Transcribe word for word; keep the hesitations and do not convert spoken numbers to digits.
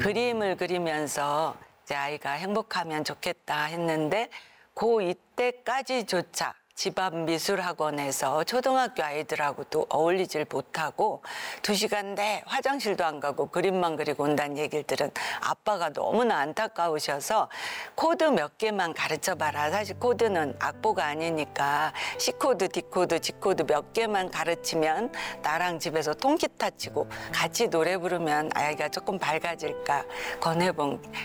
그림을 그리면서 이제 아이가 행복하면 좋겠다 했는데 고 이때까지조차 집앞 미술학원에서 초등학교 아이들하고도 어울리질 못하고 두 시간 내 화장실도 안 가고 그림만 그리고 온다는 얘기를 들은 아빠가 너무나 안타까우셔서 코드 몇 개만 가르쳐봐라. 사실 코드는 악보가 아니니까 C코드, D코드, G코드 몇 개만 가르치면 나랑 집에서 통기타 치고 같이 노래 부르면 아이가 조금 밝아질까 권해본